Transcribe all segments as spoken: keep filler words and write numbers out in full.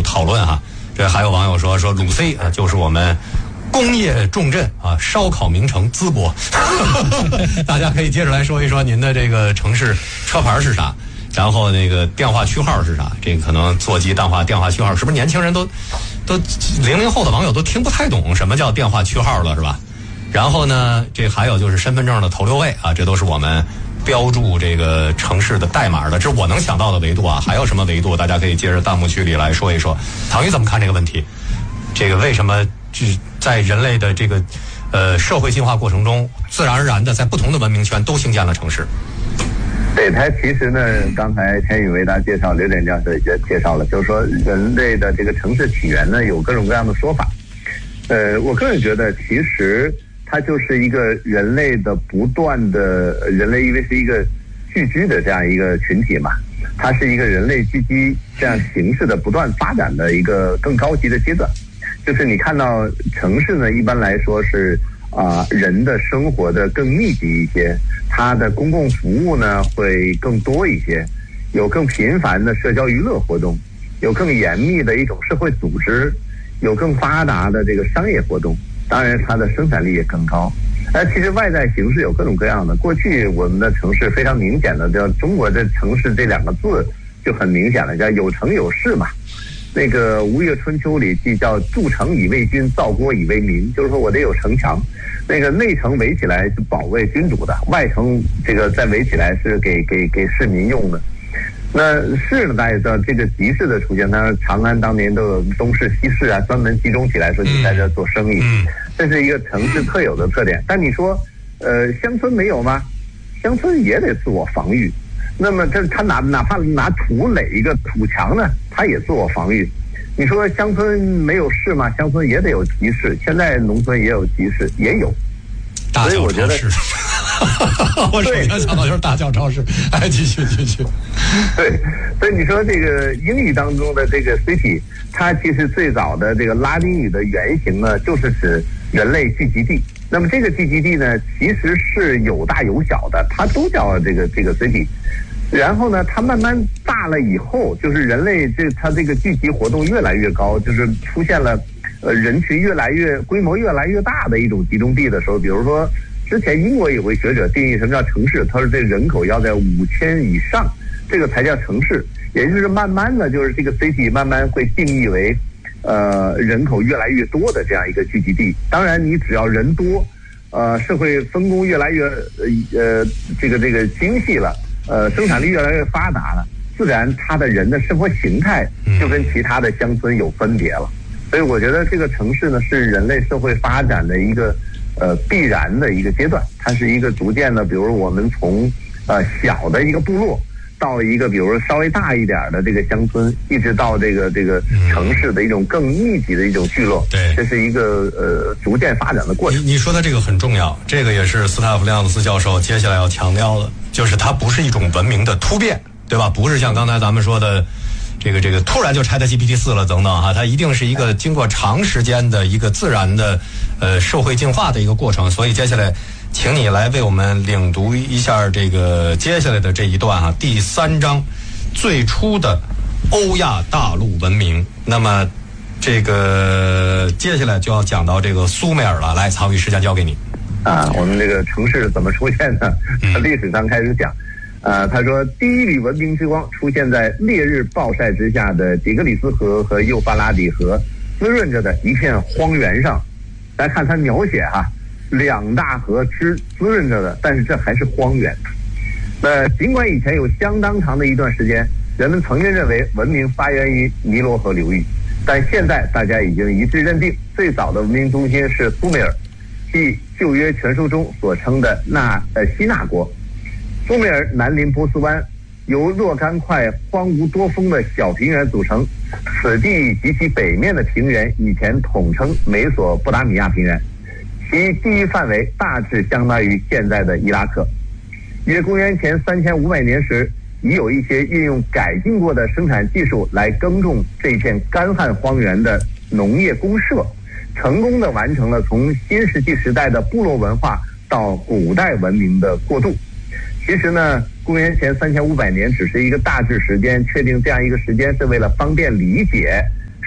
讨论哈。这还有网友说说鲁 C 啊，就是我们工业重镇啊，烧烤名城淄博。大家可以接着来说一说您的这个城市车牌是啥，然后那个电话区号是啥？这个可能座机电话电话区号，是不是年轻人都都零零后的网友都听不太懂什么叫电话区号了，是吧？然后呢，这还有就是身份证的头六位啊，这都是我们标注这个城市的代码的，这是我能想到的维度啊。还有什么维度？大家可以接着弹幕区里来说一说。唐宇怎么看这个问题？这个为什么就是在人类的这个呃社会进化过程中，自然而然的在不同的文明圈都兴建了城市？ 对，他其实呢，刚才田宇为大家介绍，刘点教授也介绍了，就是说人类的这个城市起源呢，有各种各样的说法。呃，我个人觉得，其实它就是一个人类的不断的，人类因为是一个聚居的这样一个群体嘛，它是一个人类聚居这样形式的不断发展的一个更高级的阶段。就是你看到城市呢，一般来说是啊、呃，人的生活的更密集一些，它的公共服务呢会更多一些，有更频繁的社交娱乐活动，有更严密的一种社会组织，有更发达的这个商业活动，当然它的生产力也更高。而其实外在形式有各种各样的，过去我们的城市非常明显的叫中国的城市这两个字就很明显了，叫有城有市嘛。那个吴越春秋里记叫筑城以卫军，造国以为民，就是说我得有城墙，那个内城围起来是保卫君主的，外城这个再围起来是给给给市民用的。那市呢，大家也知道这个集市的出现，当然长安当年都有东市西市啊，专门集中起来说你在这做生意，这是一个城市特有的特点。但你说呃乡村没有吗？乡村也得自我防御，那么这他哪哪怕拿土垒一个土墙呢，他也自我防御。你说乡村没有市吗？乡村也得有集市，现在农村也有集市，也有。 大脚超市。我首先想到就是大脚超市。哎，继续继续。 对，所以你说这个英语当中的这个 city， 它其实最早的这个拉丁语的原型呢，就是指人类聚集地。那么这个聚集地呢，其实是有大有小的，它都叫这个这个 city。然后呢，它慢慢大了以后，就是人类这它这个聚集活动越来越高，就是出现了呃人群越来越规模越来越大的一种集中地的时候，比如说之前英国有位学者定义什么叫城市，他说这人口要在五千以上，这个才叫城市。也就是慢慢的就是这个 city 慢慢会定义为呃人口越来越多的这样一个聚集地。当然你只要人多，呃社会分工越来越呃呃这个这个精细了，呃，生产力越来越发达了，自然他的人的生活形态就跟其他的乡村有分别了。所以我觉得这个城市呢，是人类社会发展的一个呃必然的一个阶段，它是一个逐渐的，比如我们从呃小的一个部落到一个比如说稍微大一点的这个乡村，一直到这个这个城市的一种更密集的一种聚落， 对， 这是一个呃逐渐发展的过程。 你你说的这个很重要，这个也是斯塔夫亮子斯教授接下来要强调的。就是它不是一种文明的突变，对吧？不是像刚才咱们说的这个这个突然就拆的 G P T 四 了等等哈，它一定是一个经过长时间的一个自然的呃社会进化的一个过程。所以接下来请你来为我们领读一下这个接下来的这一段哈，第三章最初的欧亚大陆文明。那么这个接下来就要讲到这个苏美尔了，来，曹宇，时间交给你。 啊，我们这个城市怎么出现的？历史上开始讲，呃，他说第一缕文明之光出现在烈日暴晒之下的底格里斯河和幼发拉底河滋润着的一片荒原上。来看他描写哈，两大河滋滋润着的，但是这还是荒原。那尽管以前有相当长的一段时间，人们曾经认为文明发源于尼罗河流域，但现在大家已经一致认定，最早的文明中心是苏美尔，即旧约全书中所称的纳呃西纳国。苏美尔南临波斯湾，由若干块荒芜多风的小平原组成，此地及其北面的平原以前统称美索不达米亚平原，其地域范围大致相当于现在的伊拉克。约公元前三千五百年时，已有一些运用改进过的生产技术来耕种这片干旱荒原的农业公社，成功的完成了从新石器时代的部落文化到古代文明的过渡。其实呢，公元前三千五百年只是一个大致时间，确定这样一个时间是为了方便理解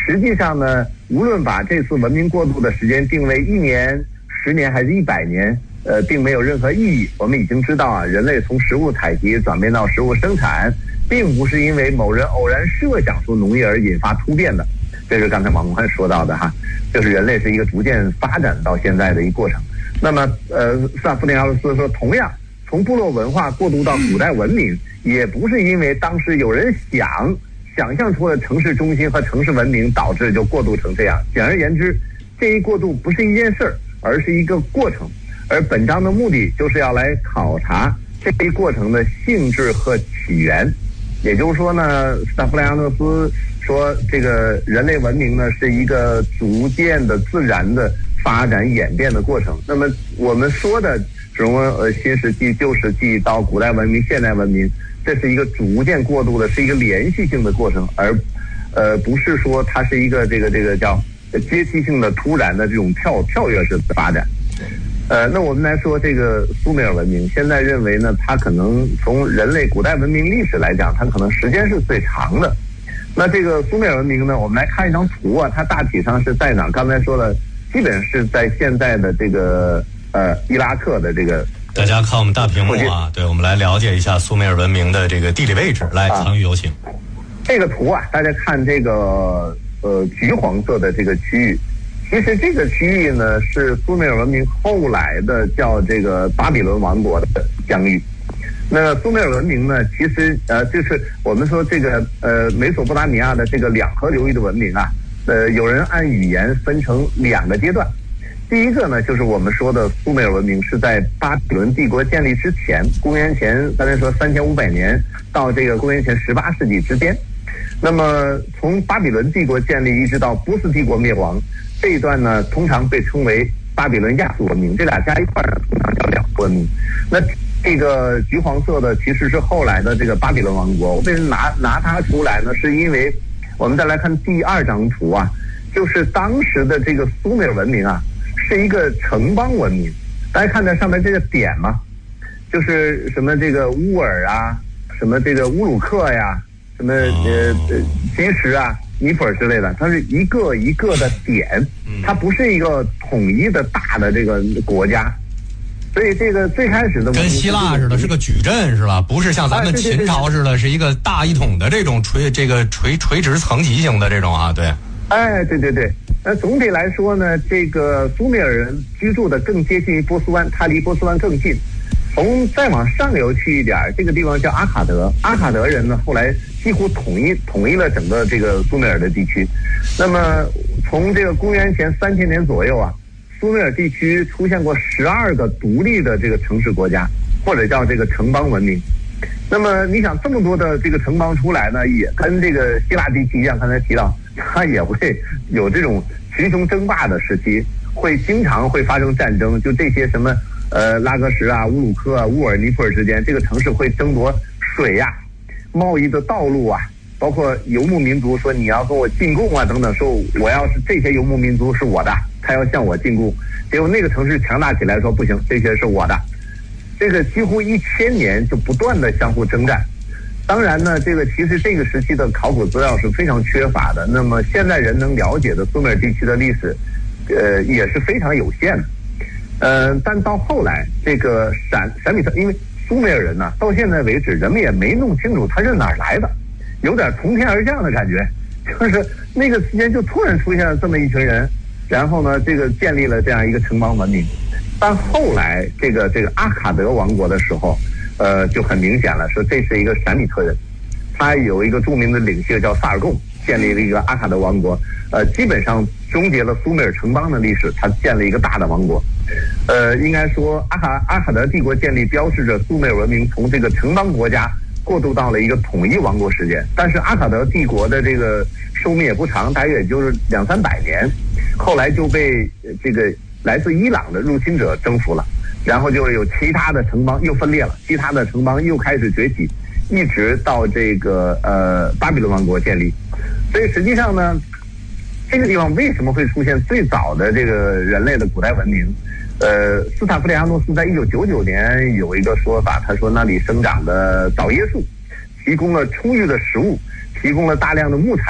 实际上呢，无论把这次文明过渡的时间定为一年、十年还是一百年，呃，并没有任何意义。我们已经知道啊，人类从食物采集转变到食物生产，并不是因为某人偶然设想出农业而引发突变的。这是刚才王冠说到的哈，就是人类是一个逐渐发展到现在的一个过程。那么，呃，萨夫雷阿诺斯说，同样从部落文化过渡到古代文明，也不是因为当时有人想想象出了城市中心和城市文明，导致就过渡成这样。简而言之，这一过渡不是一件事儿，而是一个过程。而本章的目的就是要来考察这一过程的性质和起源。也就是说呢，斯塔夫雷阿诺斯说，这个人类文明呢是一个逐渐的自然的发展演变的过程。那么我们说的从呃新石器、旧石器到古代文明、现代文明，这是一个逐渐过渡的，是一个连续性的过程，而呃不是说它是一个这个这个叫阶梯性的突然的这种跳跳跃式的发展。呃，那我们来说这个苏美尔文明，现在认为呢，它可能从人类古代文明历史来讲，它可能时间是最长的。那这个苏美尔文明呢，我们来看一张图啊，它大体上是在哪？刚才说了，基本是在现在的这个呃伊拉克的这个。 大家看我们大屏幕啊，对，我们来了解一下苏美尔文明的这个地理位置。来，苍宇有请。 这个图啊，大家看这个呃橘黄色的这个区域。其实这个区域呢，是苏美尔文明后来的叫这个巴比伦王国的疆域。那苏美尔文明呢，其实呃，就是我们说这个呃美索不达米亚的这个两河流域的文明啊，呃，有人按语言分成两个阶段。第一个呢，就是我们说的苏美尔文明是在巴比伦帝国建立之前，公元前刚才说三千五百年到这个公元前十八世纪之间。那么从巴比伦帝国建立一直到波斯帝国灭亡。这一段呢，通常被称为巴比伦亚述文明，这俩加一块呢，通常叫两河文明。那这个橘黄色的其实是后来的这个巴比伦王国。我为什么拿拿它出来呢？是因为我们再来看第二张图啊，就是当时的这个苏美尔文明啊，是一个城邦文明。大家看在上面这个点嘛，就是什么这个乌尔啊，什么这个乌鲁克呀，什么呃基什啊。尼泊尔之类的，它是一个一个的点，它不是一个统一的大的这个国家，所以这个最开始的跟希腊似的，是个矩阵是吧？不是像咱们秦朝似的，是一个大一统的这种垂这个垂垂直层级型的这种啊，对。 哎，对对对。那总体来说呢，这个苏美尔人居住的更接近于波斯湾，它离波斯湾更近。从再往上游去一点，这个地方叫阿卡德。阿卡德人呢，后来几乎统一统一了整个这个苏美尔的地区。那么从这个公元前三千年左右啊，苏美尔地区出现过十二个独立的这个城市国家，或者叫这个城邦文明。那么你想，这么多的这个城邦出来呢，也跟这个希腊地区一样，刚才提到，它也会有这种群雄争霸的时期，会经常会发生战争。就这些什么。呃，拉格什啊、乌鲁克啊、乌尔尼泊尔之间，这个城市会争夺水呀、啊、贸易的道路啊，包括游牧民族说你要跟我进贡啊等等，说我要是这些游牧民族是我的，他要向我进贡，结果那个城市强大起来说不行，这些是我的，这个几乎一千年就不断的相互征战。当然呢，这个其实这个时期的考古资料是非常缺乏的，那么现在人能了解的苏美尔地区的历史，呃，也是非常有限的。呃，但到后来，这个闪闪米特，因为苏美尔人呢、啊，到现在为止，人们也没弄清楚他是哪儿来的，有点从天而降的感觉，就是那个时间就突然出现了这么一群人，然后呢，这个建立了这样一个城邦文明。但后来这个这个阿卡德王国的时候，呃，就很明显了，说这是一个闪米特人，他有一个著名的领袖叫萨尔贡，建立了一个阿卡德王国，呃，基本上终结了苏美尔城邦的历史，他建了一个大的王国。呃，应该说阿卡阿卡德帝国建立标志着苏美尔文明从这个城邦国家过渡到了一个统一王国时间。但是阿卡德帝国的这个寿命也不长，大约也就是两三百年，后来就被这个来自伊朗的入侵者征服了，然后就有其他的城邦又分裂了，其他的城邦又开始崛起，一直到这个呃巴比伦王国建立。所以实际上呢，这个地方为什么会出现最早的这个人类的古代文明？呃，斯塔夫雷阿诺斯在一九九九年有一个说法，他说那里生长的枣椰树提供了充裕的食物，提供了大量的木材，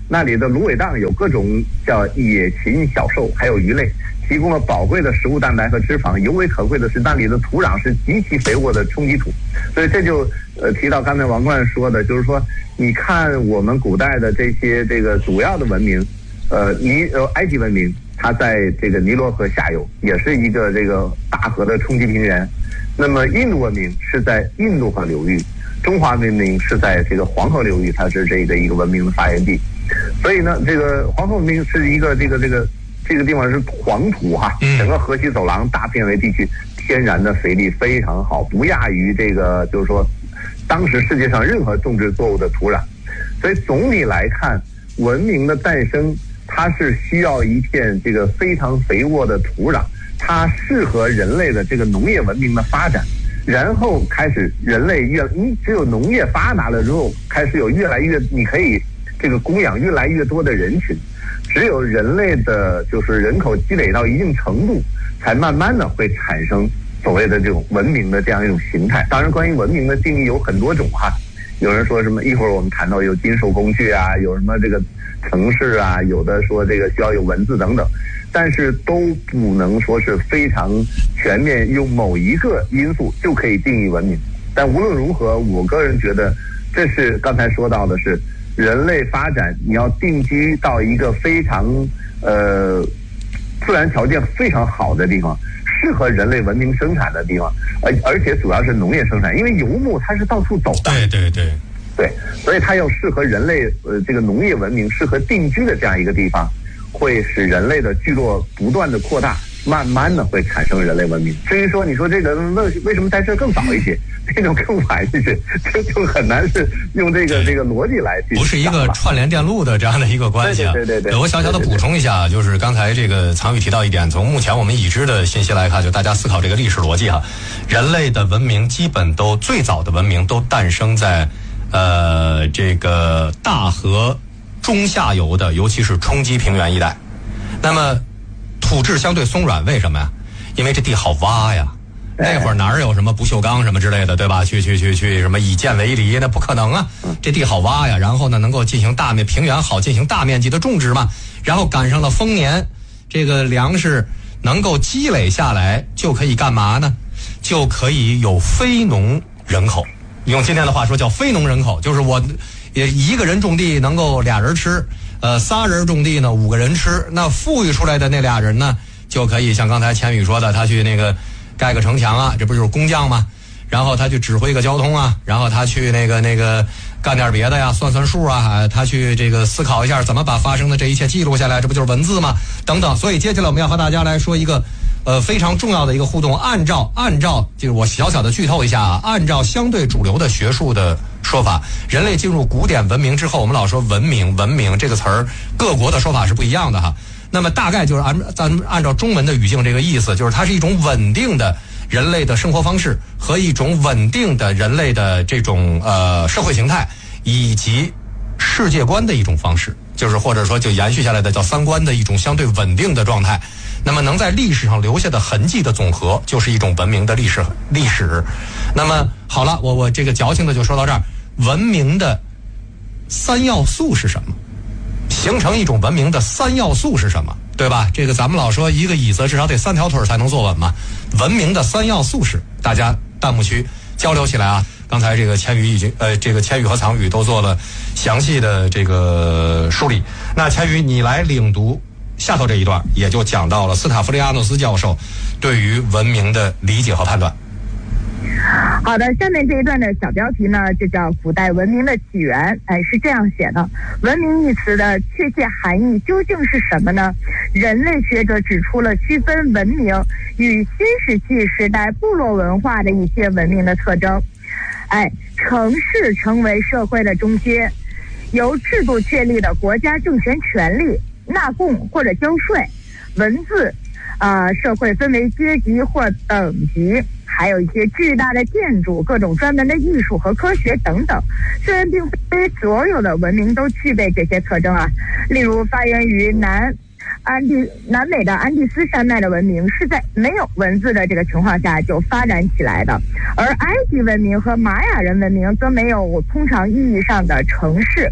那里的芦苇荡有各种叫野禽小兽，还有鱼类，提供了宝贵的食物蛋白和脂肪。尤为可贵的是，那里的土壤是极其肥沃的冲积土。所以这就呃提到刚才王冠说的，就是说，你看我们古代的这些这个主要的文明，呃尼呃埃及文明，它在这个尼罗河下游，也是一个这个大河的冲积平原。那么印度文明是在印度河流域，中华文明是在这个黄河流域，它是这个一个文明的发源地。所以呢，这个黄河文明是一个这个这个这个地方是黄土哈，整个河西走廊大片围地区天然的肥力非常好，不亚于这个就是说当时世界上任何种植作物的土壤。所以总体来看，文明的诞生它是需要一片这个非常肥沃的土壤，它适合人类的这个农业文明的发展，然后开始人类越你只有农业发达了之后，开始有越来越你可以这个供养越来越多的人群，只有人类的就是人口积累到一定程度，才慢慢的会产生所谓的这种文明的这样一种形态。当然，关于文明的定义有很多种哈，有人说什么一会儿我们谈到有金属工具啊，有什么这个城市啊，有的说这个需要有文字等等，但是都不能说是非常全面，用某一个因素就可以定义文明。但无论如何，我个人觉得这是刚才说到的是人类发展，你要定居到一个非常呃自然条件非常好的地方，适合人类文明生产的地方，而而且主要是农业生产，因为游牧它是到处走的， 对对对对，所以它要适合人类呃这个农业文明适合定居的这样一个地方，会使人类的聚落不断的扩大，慢慢的会产生人类文明。至于说你说这个为为什么在这更早一些，这种更晚一些，这就很难是用这个这个逻辑来去， 不是一个串联电路的这样的一个关系啊。 对对对对， 我小小的补充一下，就是刚才这个藏宇提到一点，从目前我们已知的信息来看，就大家思考这个历史逻辑哈，人类的文明基本都最早的文明都诞生在呃这个大河中下游的，尤其是冲积平原一带。那么土质相对松软，为什么呀？因为这地好挖呀。那会儿哪有什么不锈钢什么之类的，对吧？去去去去什么以箭为犁，那不可能啊！这地好挖呀，然后呢，能够进行大面平原好进行大面积的种植嘛。然后赶上了丰年，这个粮食能够积累下来，就可以干嘛呢？就可以有非农人口。用今天的话说叫非农人口，就是我也一个人种地能够俩人吃，呃，仨人种地呢五个人吃。那富裕出来的那俩人呢，就可以像刚才千羽说的，他去那个盖个城墙啊，这不就是工匠吗？然后他去指挥个交通啊，然后他去那个那个干点别的呀，算算数啊，他去这个思考一下怎么把发生的这一切记录下来，这不就是文字吗？等等。所以接下来我们要和大家来说一个呃非常重要的一个互动，按照按照就是我小小的剧透一下啊，按照相对主流的学术的说法，人类进入古典文明之后，我们老说文明文明这个词儿，各国的说法是不一样的哈。那么大概就是按咱们按照中文的语境这个意思，就是它是一种稳定的人类的生活方式和一种稳定的人类的这种呃社会形态以及世界观的一种方式，就是或者说就延续下来的叫三观的一种相对稳定的状态。那么能在历史上留下的痕迹的总和，就是一种文明的历史历史。那么好了，我我这个矫情的就说到这儿。文明的三要素是什么？形成一种文明的三要素是什么？对吧？这个咱们老说一个椅子至少得三条腿才能坐稳嘛。文明的三要素是，大家弹幕区交流起来啊！刚才这个千羽已经呃，这个千羽和藏宇都做了详细的这个梳理。那千羽你来领读下头这一段，也就讲到了斯塔夫利亚诺斯教授对于文明的理解和判断。 好的，下面这一段的小标题呢，就叫古代文明的起源。哎，是这样写的：文明一词的确切含义究竟是什么呢？人类学者指出了区分文明与新石器时代部落文化的一些文明的特征。哎，城市成为社会的中心，由制度确立的国家政权权力，纳贡或者交税。文字，呃，社会分为阶级或等级。还有一些巨大的建筑，各种专门的艺术和科学等等。虽然并非所有的文明都具备这些特征啊，例如发源于南安第南美的安第斯山脉的文明是在没有文字的这个情况下就发展起来的，而埃及文明和玛雅人文明则没有通常意义上的城市，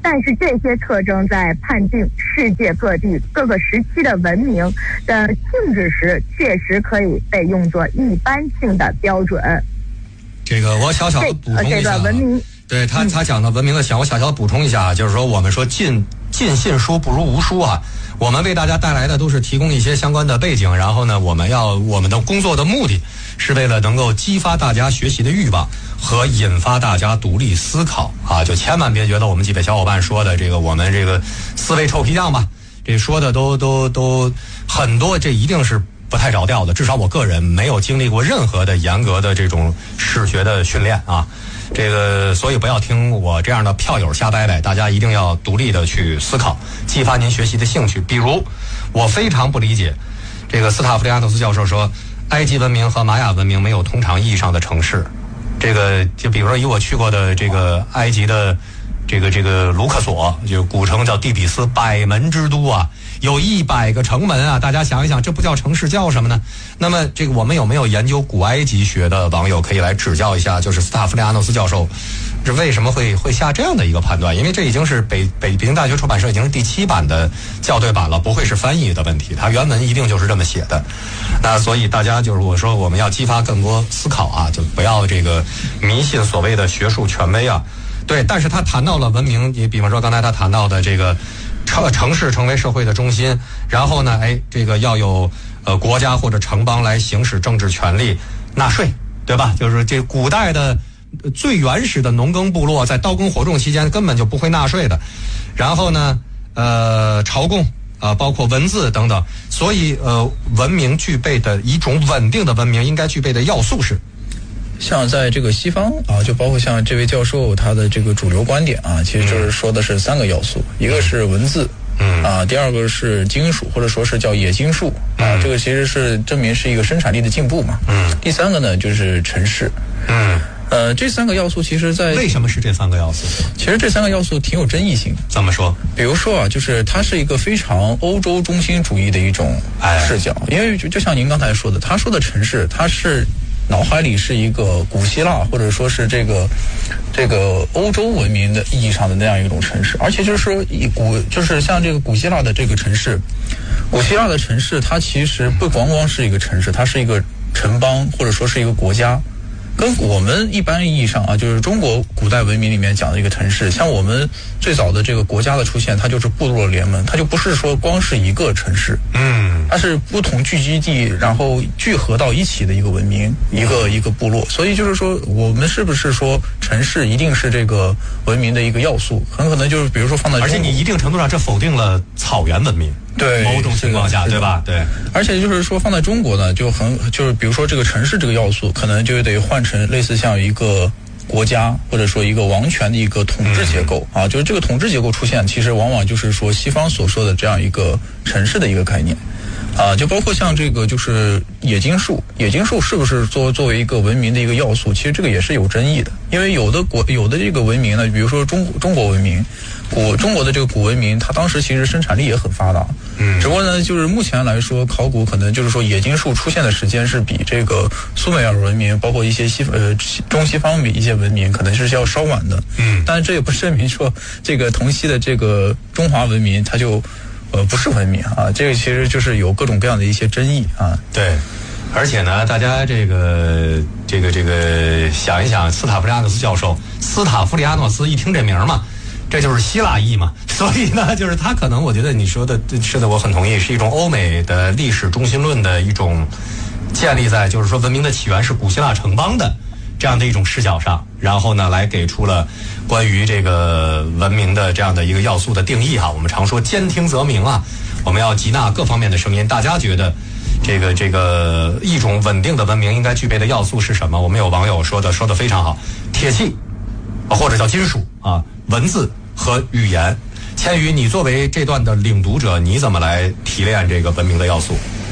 但是这些特征在判定世界各地各个时期的文明的性质时，确实可以被用作一般性的标准。 这个我小小的补充一下、啊， 这个文明， 对他他讲的文明的想，我小小的补充一下，就是说我们说尽尽信书不如无书啊。我们为大家带来的都是提供一些相关的背景，然后呢，我们要我们的工作的目的是为了能够激发大家学习的欲望和引发大家独立思考啊！就千万别觉得我们几位小伙伴说的这个我们这个思维臭皮匠吧，这说的都都都很多，这一定是不太着调的。至少我个人没有经历过任何的严格的这种视觉的训练啊。这个，所以不要听我这样的票友瞎掰掰，大家一定要独立的去思考，激发您学习的兴趣。比如，我非常不理解，这个斯塔夫利亚诺斯教授说，埃及文明和玛雅文明没有通常意义上的城市。这个，就比如说以我去过的这个埃及的这个这个卢克索，就古城叫蒂比斯，百门之都啊，有一百个城门啊，大家想一想，这不叫城市叫什么呢？那么这个我们有没有研究古埃及学的网友可以来指教一下，就是斯塔夫利亚诺斯教授这为什么会会下这样的一个判断？因为这已经是北北北京大学出版社已经是第七版的校对版了，不会是翻译的问题，它原文一定就是这么写的。那所以大家就是我说我们要激发更多思考啊，就不要这个迷信所谓的学术权威啊。对，但是他谈到了文明，你比方说刚才他谈到的这个城城市成为社会的中心，然后呢，哎，这个要有呃国家或者城邦来行使政治权利，纳税，对吧？就是这古代的最原始的农耕部落，在刀耕火种期间根本就不会纳税的。然后呢，呃，朝贡啊、呃，包括文字等等，所以呃，文明具备的一种稳定的文明应该具备的要素是。 像在这个西方啊，就包括像这位教授他的这个主流观点啊，其实就是说的是三个要素，嗯、一个是文字，嗯啊，第二个是金属或者说是叫冶金术啊，嗯、这个其实是证明是一个生产力的进步嘛，嗯，第三个呢就是城市，嗯，呃，这三个要素其实在为什么是这三个要素？ 其实这三个要素挺有争议性。 怎么说？ 比如说啊，就是它是一个非常欧洲中心主义的一种视角，哎、因为就就像您刚才说的，他说的城市，它是。脑海里是一个古希腊或者说是这个这个欧洲文明的意义上的那样一种城市，而且就是说以古就是像这个古希腊的这个城市，古希腊的城市它其实不光光是一个城市，它是一个城邦或者说是一个国家。跟我们一般意义上啊，就是中国古代文明里面讲的一个城市，像我们最早的这个国家的出现，它就是部落联盟，它就不是说光是一个城市，嗯，它是不同聚集地然后聚合到一起的一个文明，一个一个部落。所以就是说，我们是不是说城市一定是这个文明的一个要素？很可能就是比如说放在， 而且你一定程度上这否定了草原文明。 对， 某种情况下，对吧？对， 而且就是说，放在中国呢，就很就是比如说这个城市这个要素，可能就得换成类似像一个国家或者说一个王权的一个统治结构、嗯、啊，就是这个统治结构出现，其实往往就是说西方所说的这样一个城市的一个概念。啊，就包括像这个就是冶金术，冶金术是不是作作为一个文明的一个要素？其实这个也是有争议的，因为有的国有的这个文明呢，比如说中中国文明，古中国的这个古文明，它当时其实生产力也很发达，嗯，只不过呢，就是目前来说，考古可能就是说冶金术出现的时间是比这个苏美尔文明，包括一些西呃中西方一些文明，可能是要稍晚的，嗯，但是这也不证明说这个同期的这个中华文明它就。呃，不是文明啊，这个其实就是有各种各样的一些争议啊。 对，而且呢，大家这个这个这个想一想，斯塔夫利亚诺斯教授，斯塔夫利亚诺斯一听这名嘛，这就是希腊裔嘛，所以呢，就是他可能，我觉得你说的是的，我很同意，是一种欧美的历史中心论的一种建立在就是说文明的起源是古希腊城邦的这样的一种视角上，然后呢，来给出了关于这个文明的这样的一个要素的定义哈。我们常说兼听则明啊，我们要集纳各方面的声音。大家觉得这个这个一种稳定的文明应该具备的要素是什么？我们有网友说的说的非常好，铁器或者叫金属啊，文字和语言。千羽，你作为这段的领读者，你怎么来提炼这个文明的要素？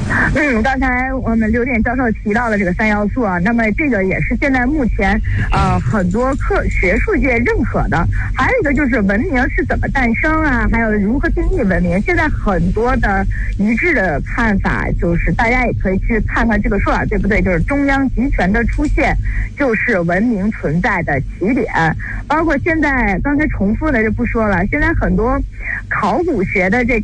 嗯，刚才我们刘典教授提到的这个三要素啊，那么这个也是现在目前呃很多科学术界认可的。还有一个就是文明是怎么诞生啊，还有如何定义文明。现在很多的一致的看法，就是大家也可以去看看这个说法对不对，就是中央集权的出现就是文明存在的起点。包括现在刚才重复的就不说了，现在很多考古学的这